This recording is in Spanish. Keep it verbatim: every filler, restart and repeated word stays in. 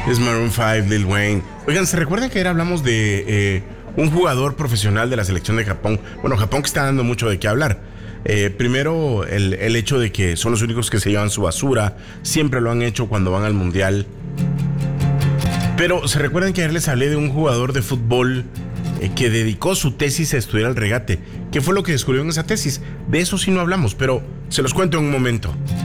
Es Maroon cinco, Lil Wayne. Oigan, ¿se recuerdan que ayer hablamos de eh, un jugador profesional de la selección de Japón? Bueno, Japón que está dando mucho de qué hablar. Eh, primero, el, el hecho de que son los únicos que se llevan su basura. Siempre lo han hecho cuando van al mundial. Pero, ¿se recuerdan que ayer les hablé de un jugador de fútbol eh, que dedicó su tesis a estudiar el regate? ¿Qué fue lo que descubrió en esa tesis? De eso sí no hablamos, pero se los cuento en un momento.